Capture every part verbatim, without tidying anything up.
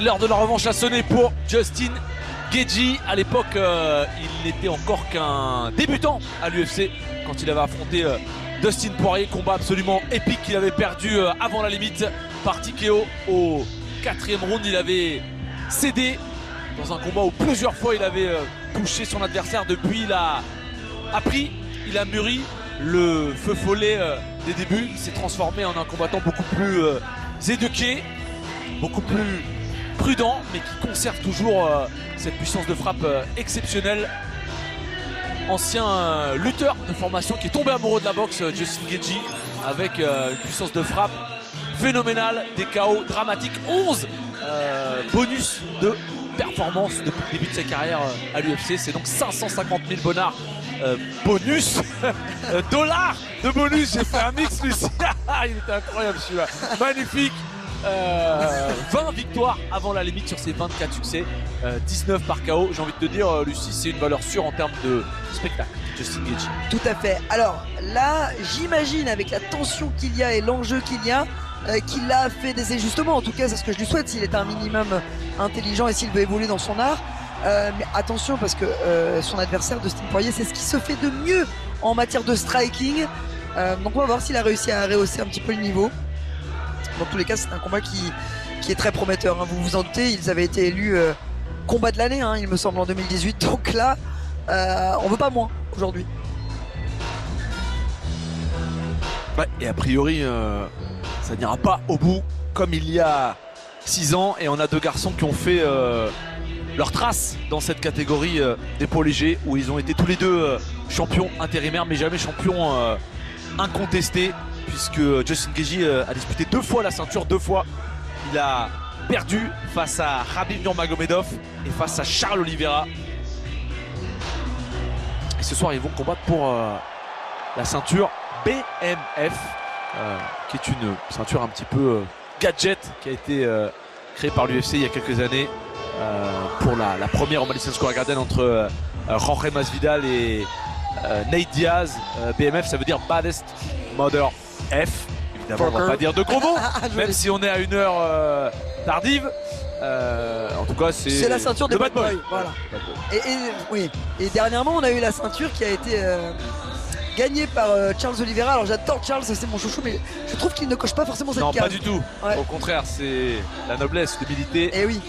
L'heure de la revanche a sonné pour Justin Gaethje. À l'époque, euh, il n'était encore qu'un débutant à l'U F C quand il avait affronté euh, Dustin Poirier. Combat absolument épique qu'il avait perdu euh, avant la limite par T K O au quatrième round. Il avait cédé dans un combat où plusieurs fois il avait euh, touché son adversaire. Depuis, il a appris, il a mûri. Le feu follet euh, des débuts, il s'est transformé en un combattant beaucoup plus euh, éduqué, beaucoup plus prudent, mais qui conserve toujours euh, cette puissance de frappe euh, exceptionnelle. Ancien euh, lutteur de formation qui est tombé amoureux de la boxe, euh, Justin Gaethje, avec euh, une puissance de frappe phénoménale, des K O dramatiques, onze euh, bonus de performance depuis le début de sa carrière euh, à l'U F C. C'est donc cinq cent cinquante mille bonards euh, bonus, euh, dollars de bonus. J'ai fait un mix, Lucie. Il était incroyable celui-là, magnifique. Euh, vingt victoires avant la limite sur ses vingt-quatre succès, euh, dix-neuf par K O. J'ai envie de te dire, euh, Lucie, c'est une valeur sûre en termes de spectacle, Justin Gaethje. Tout à fait. Alors là, j'imagine avec la tension qu'il y a et l'enjeu qu'il y a, euh, qu'il a fait des ajustements. En tout cas, c'est ce que je lui souhaite, s'il est un minimum intelligent et s'il veut évoluer dans son art. Euh, mais attention, parce que euh, son adversaire, Dustin Poirier, c'est ce qui se fait de mieux en matière de striking. Euh, donc on va voir s'il a réussi à rehausser un petit peu le niveau. Dans tous les cas, c'est un combat qui, qui est très prometteur, hein. Vous vous en doutez, ils avaient été élus euh, combat de l'année, hein, il me semble, en deux mille dix-huit. Donc là, euh, on veut pas moins aujourd'hui. Ouais, et a priori, euh, ça n'ira pas au bout comme il y a six ans. Et on a deux garçons qui ont fait euh, leur trace dans cette catégorie euh, des poids légers, où ils ont été tous les deux euh, champions intérimaires, mais jamais champions euh, incontestés. Puisque Justin Gaethje a disputé deux fois la ceinture, deux fois il a perdu face à Khabib Nurmagomedov et face à Charles Oliveira. Et ce soir ils vont combattre pour euh, la ceinture B M F, euh, qui est une ceinture un petit peu euh, gadget, qui a été euh, créée par l'U F C il y a quelques années euh, pour la, la première au Madison Square Garden entre euh, Jorge Masvidal et euh, Nate Diaz. euh, B M F, ça veut dire Baddest Mother F, évidemment. On va pas dire de gros mots, même si on est à une heure euh, tardive. Euh, en tout cas, c'est C'est la ceinture des de Bad Boys. Boy. Voilà. Et, et, oui. Et dernièrement, on a eu la ceinture qui a été euh, gagnée par euh, Charles Oliveira. Alors j'adore Charles, c'est mon chouchou, mais je trouve qu'il ne coche pas forcément cette Non, case. pas du tout. Ouais. Au contraire, c'est la noblesse, l'humilité. Et oui.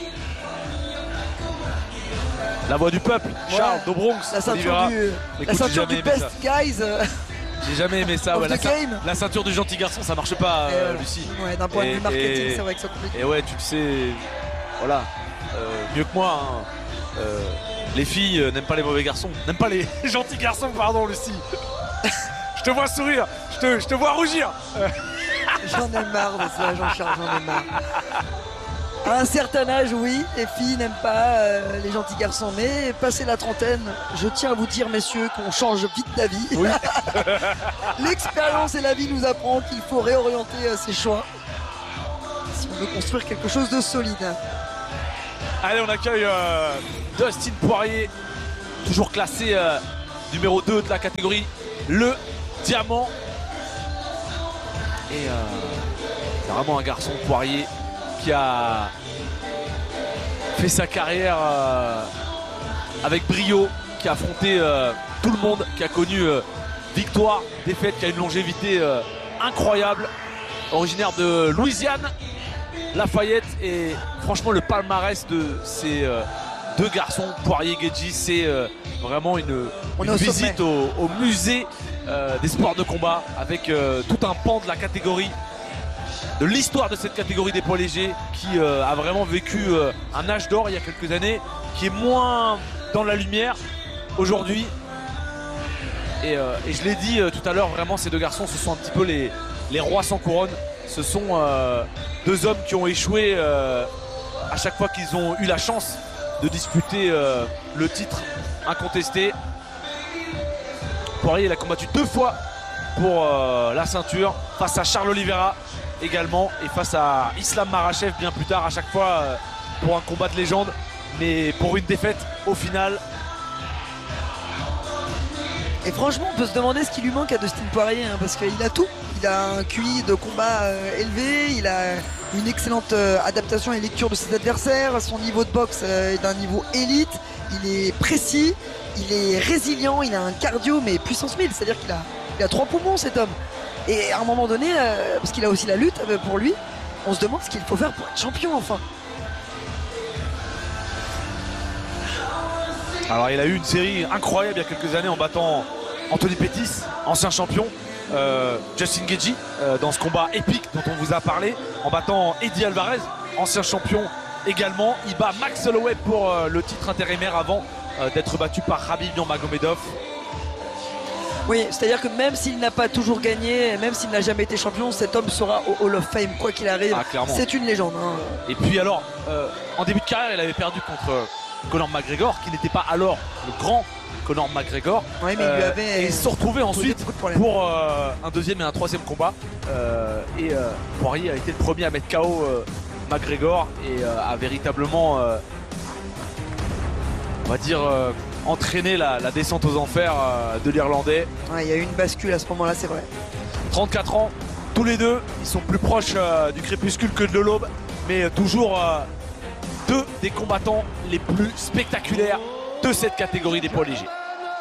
La voix du peuple, Charles Ouais. Dobronx, La ceinture Oliveira. du, Écoute, la ceinture j'ai du jamais aimé best guys. euh, J'ai jamais aimé ça. of Ouais, la, the ceint- game. la ceinture du gentil garçon, ça marche pas, et euh, voilà. Lucie. Ouais, d'un point de Et- vue marketing, et- c'est vrai que c'est compliqué. Et ouais, tu le sais, voilà, euh, mieux que moi. Hein. Euh, les filles euh, n'aiment pas les mauvais garçons, n'aiment pas les gentils garçons, pardon, Lucie. Je te vois sourire, je te, je te vois rougir. Euh, J'en ai marre de ça, Jean-Charles, j'en ai marre. À un certain âge, oui, les filles n'aiment pas euh, les gentils garçons, mais passé la trentaine, je tiens à vous dire, messieurs, qu'on change vite d'avis. Oui. L'expérience et la vie nous apprend qu'il faut réorienter euh, ses choix si on veut construire quelque chose de solide. Allez, on accueille euh, Dustin Poirier, toujours classé euh, numéro deux de la catégorie, le diamant. Et euh, c'est vraiment un garçon, Poirier, qui a fait sa carrière euh, avec brio, qui a affronté euh, tout le monde, qui a connu euh, victoire, défaite, qui a une longévité euh, incroyable, originaire de Louisiane, Lafayette. Et franchement, le palmarès de ces euh, deux garçons, Poirier et Gaethje, c'est euh, vraiment une, On est une au visite au, au musée euh, des sports de combat, avec euh, tout un pan de la catégorie, de l'histoire de cette catégorie des poids légers, qui euh, a vraiment vécu euh, un âge d'or il y a quelques années, qui est moins dans la lumière aujourd'hui. Et, euh, et je l'ai dit euh, tout à l'heure, vraiment ces deux garçons, ce sont un petit peu les, les rois sans couronne. Ce sont euh, deux hommes qui ont échoué euh, à chaque fois qu'ils ont eu la chance de disputer euh, le titre incontesté. Poirier, il a combattu deux fois pour euh, la ceinture, face à Charles Oliveira également, et face à Islam Makhachev bien plus tard, à chaque fois euh, pour un combat de légende, mais pour une défaite au final. Et franchement, on peut se demander ce qui lui manque à Dustin Poirier, hein, parce qu'il a tout. Il a un Q I de combat euh, élevé, il a une excellente euh, adaptation et lecture de ses adversaires, son niveau de boxe euh, est d'un niveau élite, il est précis, il est résilient, il a un cardio mais puissance mille, c'est-à-dire qu'il a, il a trois poumons cet homme. Et à un moment donné, euh, parce qu'il a aussi la lutte euh, pour lui, on se demande ce qu'il faut faire pour être champion enfin. Alors il a eu une série incroyable il y a quelques années en battant Anthony Pettis, ancien champion, euh, Justin Gaethje euh, dans ce combat épique dont on vous a parlé, en battant Eddie Alvarez, ancien champion également. Il bat Max Holloway pour euh, le titre intérimaire avant euh, d'être battu par Khabib Nurmagomedov. Oui, c'est-à-dire que même s'il n'a pas toujours gagné, même s'il n'a jamais été champion, cet homme sera au Hall of Fame, quoi qu'il arrive. Ah, c'est une légende. Hein. Et puis alors, euh, en début de carrière, il avait perdu contre Conor McGregor, qui n'était pas alors le grand Conor McGregor. Oui, mais il lui avait euh, et ils se sont retrouvés ensuite pour euh, un deuxième et un troisième combat. Euh, et euh, Poirier a été le premier à mettre K O euh, McGregor et euh, a véritablement, euh, on va dire, euh, entraîné la, la descente aux enfers euh, de l'Irlandais. Ouais, il y a eu une bascule à ce moment-là, c'est vrai. trente-quatre ans, tous les deux, ils sont plus proches euh, du crépuscule que de l'aube, mais euh, toujours euh, deux des combattants les plus spectaculaires de cette catégorie des poids légers.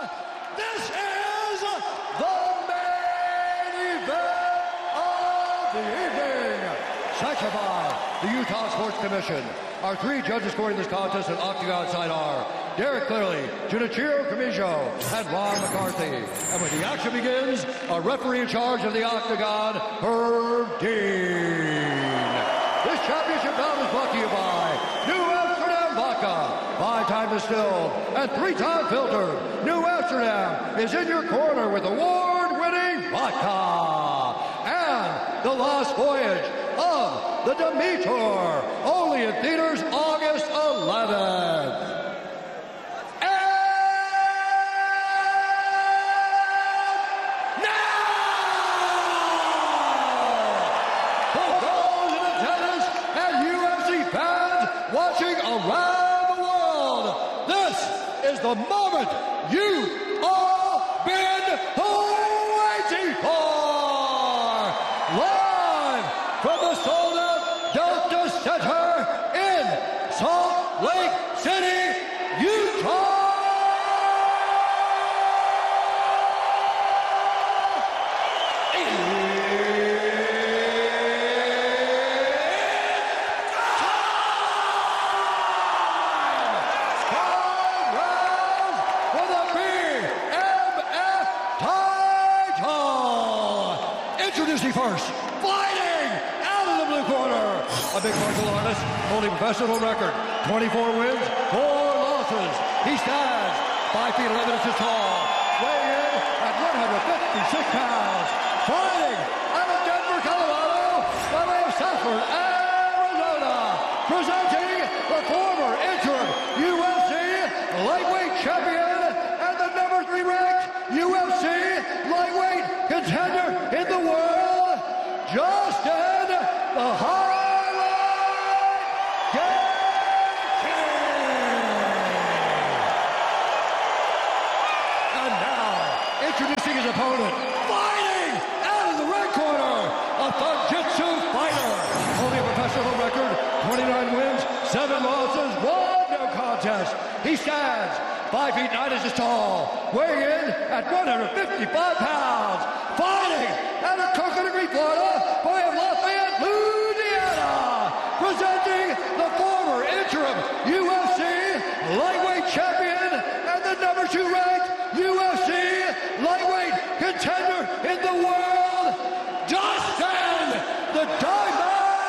The Utah Sports Commission. Our three judges scoring this contest at Octagon side are Derek Cleary, Junichiro Kamijo, and Ron McCarthy. And when the action begins, a referee in charge of the Octagon, Herb Dean. This championship bout is brought to you by New Amsterdam Vodka, five-time distilled and three-time filtered. New Amsterdam is in your corner with award-winning vodka. And The Lost Voyage of the Demeter, only in theaters August eleventh. And now, for those in attendance and U F C fans watching around the world, this is the moment you've all been waiting for. Live from the sold-out Delta Center in Salt Lake City, Utah. Introducing first, fighting out of the blue corner, a big martial artist, holding professional record, twenty-four wins, four losses. He stands five feet eleven inches tall, weighing in at one hundred fifty-six pounds, fighting out of Denver, Colorado, by way of Sanford, Arizona, presenting the former interim U F C lightweight champion and the number three ranked U F C lightweight contender in the world, Justin the Highlight Gaethje. And now, introducing his opponent, fighting out of the red corner, a Thug-Jitsu fighter, holding a professional record, twenty-nine wins, seven losses, one no contest. He stands five feet nine inches tall, weighing in at one hundred fifty-five pounds, fighting out of Coconut Green, Florida, by of Lafayette, Louisiana, presenting the former interim U F C lightweight champion and the number two ranked U F C lightweight contender in the world, Dustin the Diamond.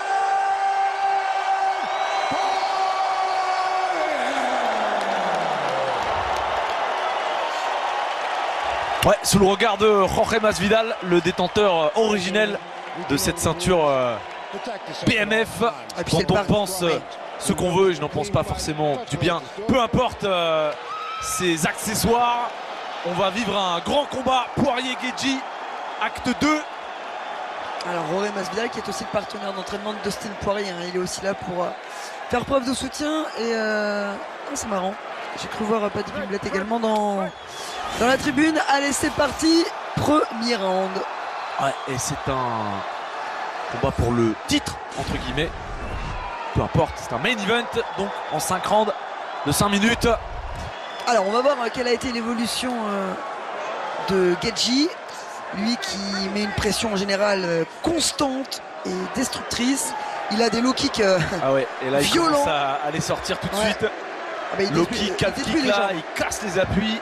Ouais, sous le regard de Jorge Masvidal, le détenteur originel de cette ceinture euh, B M F, dont on pense euh, ce qu'on veut, et je n'en pense pas forcément du bien. Peu importe euh, ses accessoires, on va vivre un grand combat Poirier-Gaethje, acte deux. Alors Jorge Masvidal qui est aussi le partenaire d'entraînement de Dustin Poirier, hein, il est aussi là pour euh, faire preuve de soutien et euh... ah, c'est marrant. J'ai cru voir Paddy Pimblett également dans dans la tribune. Allez, c'est parti, premier round. Ouais, et c'est un combat pour le titre, entre guillemets. Peu importe, c'est un main event, donc en cinq rounds de cinq minutes. Alors, on va voir quelle a été l'évolution euh, de Gaethje. Lui qui met une pression en général euh, constante et destructrice. Il a des low kicks euh, ah ouais, et là, violents. Il commence à, à les sortir tout de ouais. suite. Ah bah, low kick, quatre kicks là, il casse les appuis.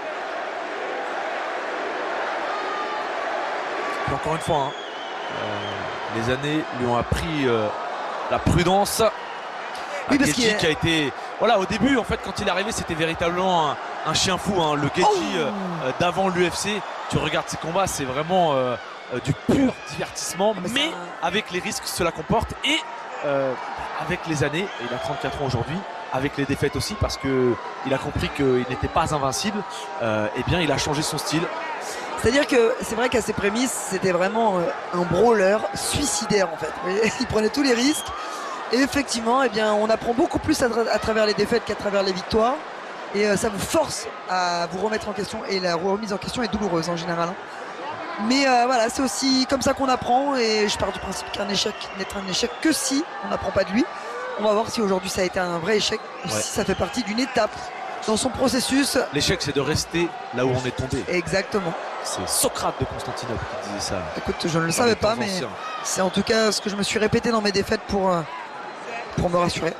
Et encore une fois, hein, euh, les années lui ont appris euh, la prudence. Oui, Gaethje qui, est... qui a été, voilà, au début en fait quand il est arrivé c'était véritablement un, un chien fou, hein. Le Gaethje oh euh, d'avant l'U F C, tu regardes ses combats, c'est vraiment euh, euh, du pur divertissement, mais, mais un... avec les risques que cela comporte et euh, avec les années, et il a trente-quatre ans aujourd'hui, avec les défaites aussi parce que il a compris qu'il n'était pas invincible, euh, et bien il a changé son style. C'est-à-dire que c'est vrai qu'à ses prémices c'était vraiment euh, un brawler suicidaire en fait. Il prenait tous les risques. Et effectivement, eh bien, on apprend beaucoup plus à, tra à travers les défaites qu'à travers les victoires. Et euh, ça vous force à vous remettre en question. Et la remise en question est douloureuse en général. Hein. Mais euh, voilà, c'est aussi comme ça qu'on apprend. Et je pars du principe qu'un échec n'est un échec que si on n'apprend pas de lui. On va voir si aujourd'hui ça a été un vrai échec ou ouais. si ça fait partie d'une étape dans son processus. L'échec, c'est de rester là où on est tombé. Exactement. C'est Socrate de Constantinople qui disait ça. Écoute, je ne le savais pas, mais c'est en tout cas ce que je me suis répété dans mes défaites pour... Euh, pour me rassurer.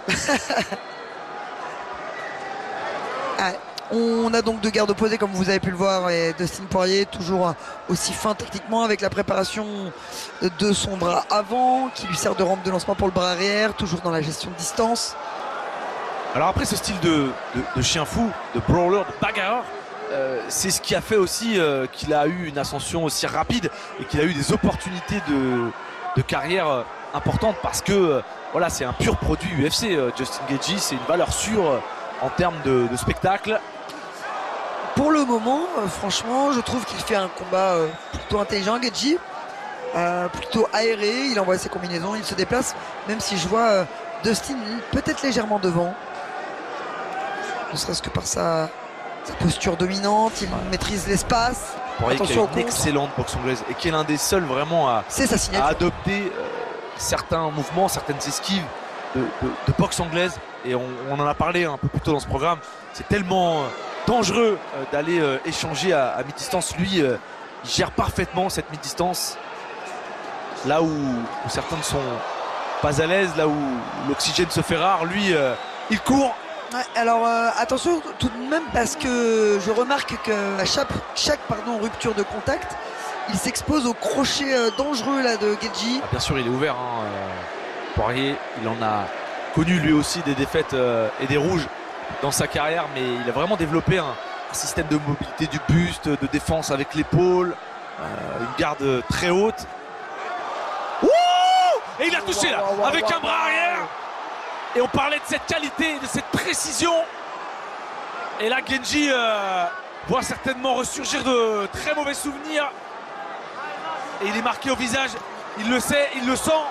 ah, on a donc deux gardes opposés comme vous avez pu le voir, et Dustin Poirier toujours aussi fin techniquement avec la préparation de son bras avant qui lui sert de rampe de lancement pour le bras arrière, toujours dans la gestion de distance. Alors après ce style de, de, de chien fou, de brawler, de bagarreur, euh, c'est ce qui a fait aussi euh, qu'il a eu une ascension aussi rapide et qu'il a eu des opportunités de, de carrière euh, importantes parce que euh, voilà, c'est un pur produit U F C. euh, Justin Gaethje, c'est une valeur sûre euh, en termes de, de spectacle. Pour le moment, euh, franchement, je trouve qu'il fait un combat euh, plutôt intelligent, Gaethje, euh, plutôt aéré. Il envoie ses combinaisons, il se déplace, même si je vois euh, Dustin peut-être légèrement devant, ne serait-ce que par sa, sa posture dominante. Il ouais. maîtrise l'espace. Attention, qui a une excellente boxe anglaise et qui est l'un des seuls vraiment à, à adopter euh, certains mouvements, certaines esquives de, de, de boxe anglaise. Et on, on en a parlé un peu plus tôt dans ce programme. C'est tellement dangereux euh, d'aller euh, échanger à, à mi-distance. Lui, euh, il gère parfaitement cette mi-distance. Là où, où certains ne sont pas à l'aise, là où l'oxygène se fait rare, lui, euh, il court. Ouais, alors euh, attention tout de même parce que je remarque qu'à chaque, chaque pardon, rupture de contact, il s'expose au crochet euh, dangereux là, de Gaethje. Ah, bien sûr, il est ouvert. Hein, euh, Poirier, il en a connu lui aussi des défaites euh, et des rouges dans sa carrière, mais il a vraiment développé un, un système de mobilité du buste, de défense avec l'épaule, euh, une garde très haute. Ouh, et il a touché là, wow, wow, avec wow, un bras arrière. Et on parlait de cette qualité, de cette précision. Et là, Gaethje euh, voit certainement ressurgir de très mauvais souvenirs. Et il est marqué au visage. Il le sait, il le sent.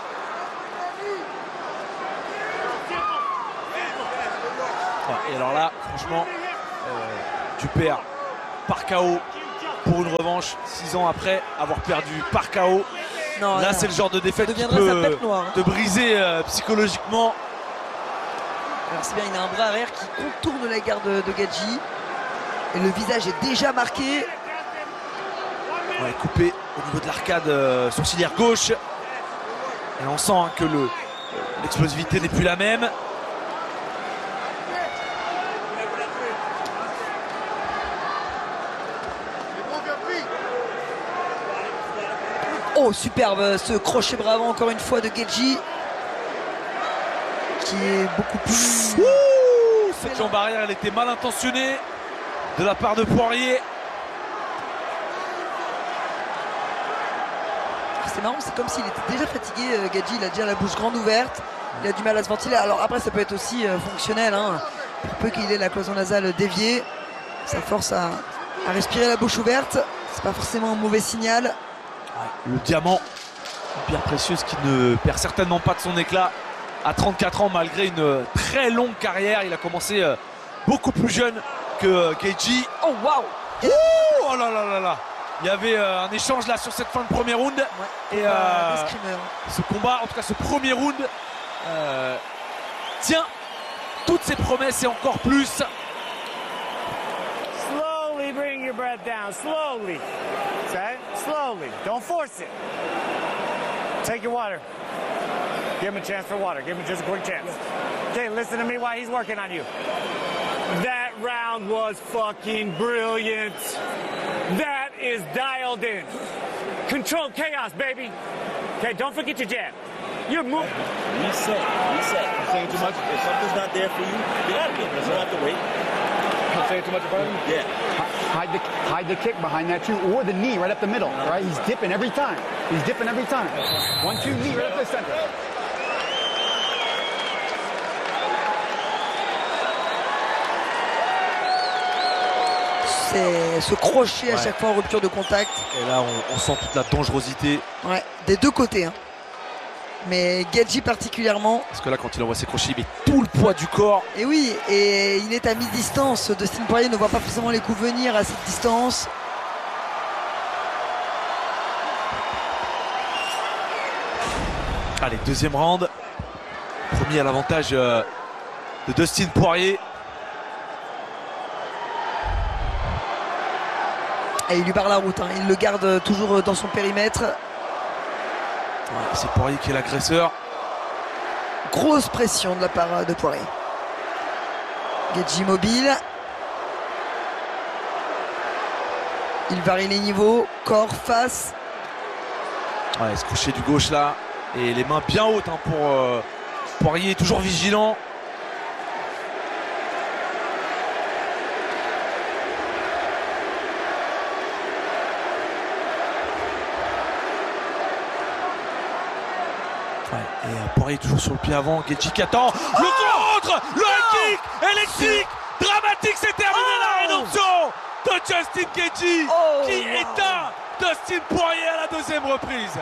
Et alors là, franchement, euh, tu perds par K O pour une revanche six ans après avoir perdu par K O. Non, là, c'est le genre de défaite qui peut noire, hein. te briser euh, psychologiquement. Alors c'est bien, il a un bras arrière qui contourne la garde de, de Gaethje. Et le visage est déjà marqué. Ouais, coupé au niveau de l'arcade euh, sourcilière gauche. Et on sent hein, que le, l'explosivité n'est plus la même. Oh, superbe ce crochet bras avant encore une fois de Gaethje, qui est beaucoup plus... Ouh, cette jambe arrière, elle était mal intentionnée de la part de Poirier. C'est marrant, c'est comme s'il était déjà fatigué. Gaethje, il a déjà la bouche grande ouverte, il a du mal à se ventiler. Alors après, ça peut être aussi euh, fonctionnel, hein. Pour peu qu'il ait la cloison nasale déviée, ça force à, à respirer la bouche ouverte. C'est pas forcément un mauvais signal. Le diamant, une pierre précieuse qui ne perd certainement pas de son éclat à trente-quatre ans malgré une très longue carrière. Il a commencé beaucoup plus jeune que Gaethje. Oh waouh! Et Oh, oh là là là là. Il y avait euh, un échange là sur cette fin de premier round. Ouais, et euh, euh, screamers. ce combat, en tout cas ce premier round, euh, tient toutes ses promesses et encore plus. Slowly bring your breath down, slowly. Okay? Slowly. Don't force it. Take your water. Give him a chance for water. Give him just a quick chance. Okay, listen to me while he's working on you. That round was fucking brilliant. That is dialed in. Control chaos, baby. Okay, don't forget your jab. You're moving. Reset, reset. I'm saying too much. If something's not there for you, get out of it. You don't have to wait. I'm saying too much about him? Yeah. Hide the, hide the kick behind that too, or the knee right up the middle, right? He's dipping every time. He's dipping every time. One, two, knee right up the center. C'est se crocher à Ouais. chaque fois en rupture de contact. Et là, on, on sent toute la dangerosité. Ouais, des deux côtés. Hein. Mais Gaethje particulièrement. Parce que là, quand il envoie ses crochets, il met tout le poids du corps. Et oui, et il est à mi-distance. Dustin Poirier ne voit pas forcément les coups venir à cette distance. Allez, deuxième round. Premier à l'avantage euh, de Dustin Poirier. Et il lui barre la route. Hein. Il le garde toujours dans son périmètre. Ouais, c'est Poirier qui est l'agresseur. Grosse pression de la part de Poirier. Gaethje mobile. Il varie les niveaux. Corps, face. Ouais, ce crochet du gauche là. Et les mains bien hautes hein, pour euh, Poirier, toujours vigilant. Ouais, et euh, Poirier toujours sur le pied avant. Gaethje qui attend. Le contre, le high kick électrique, dramatique, c'est terminé la rédemption de Justin Gaethje Oh, qui wow. éteint Dustin Poirier à la deuxième reprise.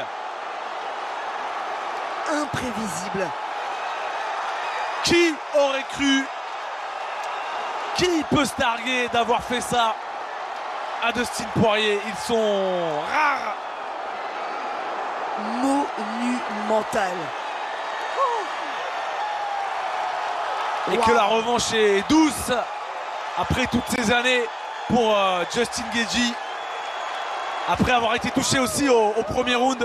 Imprévisible. Qui aurait cru? Qui peut se targuer d'avoir fait ça à Dustin Poirier? Ils sont rares. Monumental. Et Wow. que la revanche est douce après toutes ces années pour euh, Justin Gaethje. Après avoir été touché aussi au, au premier round.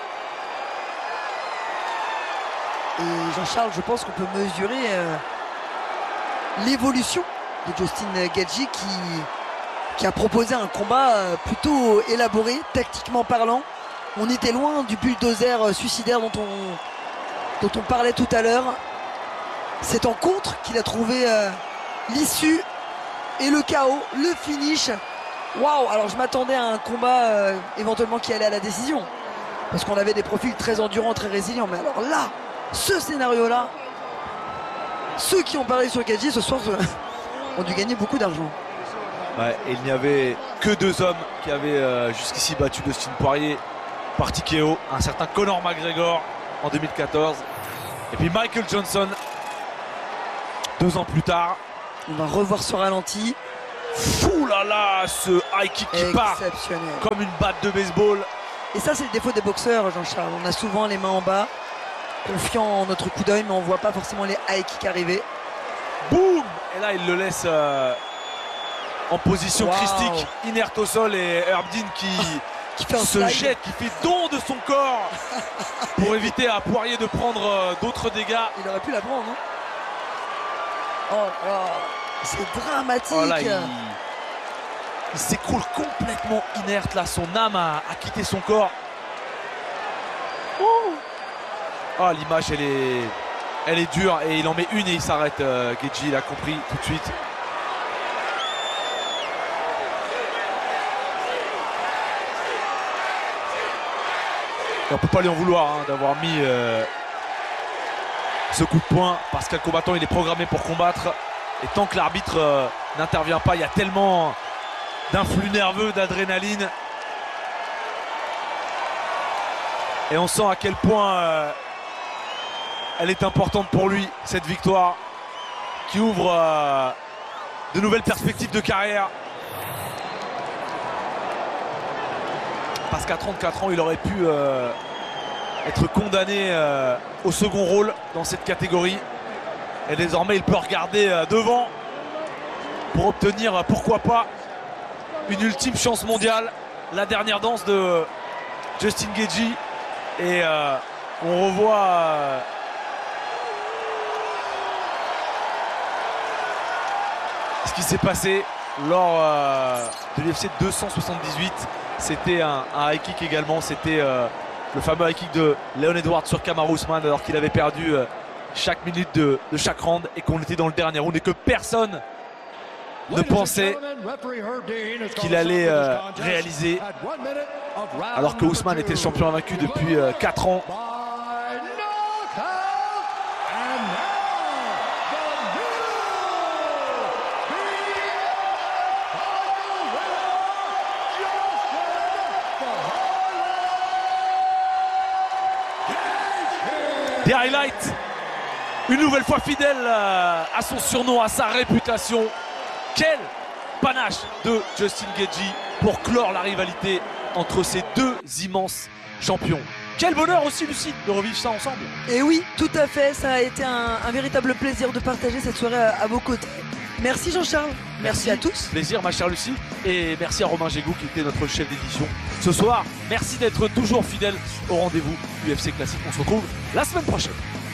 Et Jean-Charles, je pense qu'on peut mesurer euh, l'évolution de Justin Gaethje qui, qui a proposé un combat euh, plutôt élaboré, tactiquement parlant. On était loin du bulldozer euh, suicidaire dont on, dont on parlait tout à l'heure. C'est en contre qu'il a trouvé euh, l'issue et le chaos, le finish. Waouh! Alors je m'attendais à un combat euh, éventuellement qui allait à la décision. Parce qu'on avait des profils très endurants, très résilients. Mais alors là, ce scénario-là, ceux qui ont parié sur Gaethje ce soir ont dû gagner beaucoup d'argent. Ouais, et il n'y avait que deux hommes qui avaient euh, jusqu'ici battu Dustin Poirier par T K O. Un certain Conor McGregor en deux mille quatorze. Et puis Michael Johnson deux ans plus tard. On va revoir ce ralenti. Fou là là, ce high kick qui part Exceptionnel. comme une batte de baseball. Et ça, c'est le défaut des boxeurs, Jean-Charles. On a souvent les mains en bas, confiant en notre coup d'œil, mais on voit pas forcément les high kicks arriver. Boum! Et là, il le laisse euh, en position Wow. christique, inerte au sol. Et Herb Dean qui, Qui fait un se slide. jette, qui fait don de son corps pour éviter à Poirier de prendre euh, d'autres dégâts. Il aurait pu la prendre, non? Oh, oh, c'est dramatique. Oh là, il, il s'écroule complètement inerte là, son âme a, a quitté son corps. Oh, l'image elle est, elle est dure et il en met une et il s'arrête. Euh, Gaethje, il a compris tout de suite. Et on peut pas lui en vouloir hein, d'avoir mis euh, ce coup de poing parce qu'un combattant il est programmé pour combattre. Et tant que l'arbitre euh, n'intervient pas, il y a tellement d'influx nerveux, d'adrénaline. Et on sent à quel point euh, elle est importante pour lui, cette victoire qui ouvre euh, de nouvelles perspectives de carrière. parce qu'à trente-quatre ans il aurait pu euh, être condamné euh, au second rôle dans cette catégorie, et désormais il peut regarder euh, devant pour obtenir euh, pourquoi pas une ultime chance mondiale. La dernière danse de Justin Gaethje, et euh, on revoit euh, ce qui s'est passé lors euh, de l'U F C deux cent soixante-dix-huit. C'était un, un high kick également, c'était euh, le fameux high kick de Leon Edwards sur Kamaru Usman, alors qu'il avait perdu euh, chaque minute de, de chaque round et qu'on était dans le dernier round et que personne ne pensait qu'il allait euh, réaliser, alors que Usman était le champion invaincu depuis euh, quatre ans. Des highlights, une nouvelle fois fidèle euh, à son surnom, à sa réputation. Quel panache de Justin Gaethje pour clore la rivalité entre ces deux immenses champions. Quel bonheur aussi, Lucie, de revivre ça ensemble. Et oui, tout à fait, ça a été un, un véritable plaisir de partager cette soirée à, à vos côtés. Merci Jean-Charles, merci, merci à tous. Plaisir ma chère Lucie, et merci à Romain Gégou qui était notre chef d'édition ce soir. Merci d'être toujours fidèle au rendez-vous U F C Classique. On se retrouve la semaine prochaine.